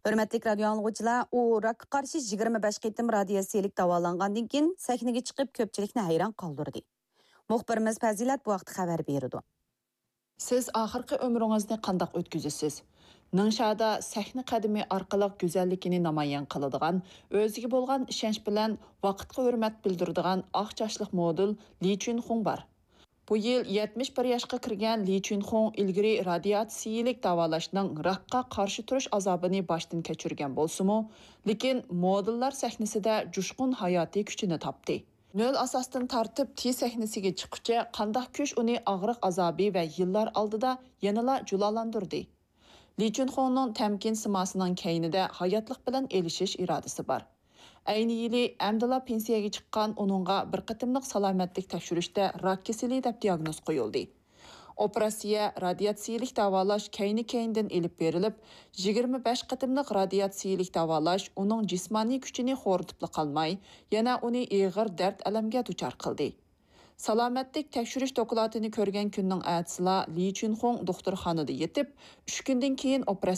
Hürmetlik radyo anlıqçılar, u rakka qarşı 25 qitim radiasiyelik davalanğandan keyin sahnaga chiqib ko'pchilikni hayron qoldirdi. Muxbirimiz Fazilat bu vaqt xabar berdi. Siz oxirgi umringizni qandoq o'tkazasiz? Ningshada sahna qadami orqali go'zalligini namoyon qiladigan, o'ziga bo'lgan ishonch bilan vaqtga hurmat bildiradigan oq chashliq model Li Chunxung bor. Bu yil 71 yoshga kirgan Li Chunxung ilgari radiatsiyelik davolashning rakka qarshi turish azobini boshdan kechirgan bo'lsa-mu, lekin modellar sahnasida jushqun hayotiy kuchini topdi. Nöl asasdan tartib T sahnasiga chiqqicha qandaq kuch uni og'riq azobi va yillar oldida yanala julalandırdı. Li Chunxungning tamkin simosining keynida hayotlik bilan elishish irodasi bor. Ayni yili amdila pensiyaga chiqqan uningga bir qatimliq salomatlik tekshirishda rak kasali deb diagnoz qo'yildi. Operatsiya radiatsiyelik davolash keyni-keyndan elib berilib, 25 qatimliq radiatsiyelik davolash uning jismoniy kuchini xo'ritib qolmay, yana uni og'ir dard alamga duchor qildi. Salomatlik tekshirish dokladini ko'rgan kunning ertesida Li Chunxung doktorxonada yetib, 3 kundan keyin operatsiya